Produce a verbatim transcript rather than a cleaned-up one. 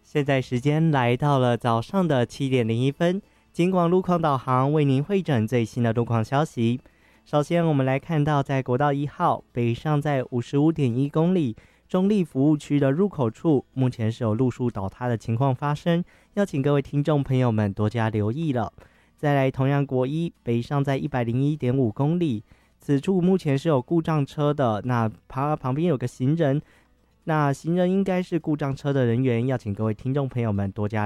现在时间来到了早上的七点零一分，金广路况导航为您汇整最新的路况消息。首先我们来看到，在国道一号北上在 五十五点一 公里中立服务区的入口处，目前是有路树倒塌的情况发生，要请各位听众朋友们多加留意了。再来，同样国一北上在 一百零一点五 公里，此处目前是有故障车的，那旁旁边有个行人，那行人应该是故障车的人员，要请各位听众朋友们多加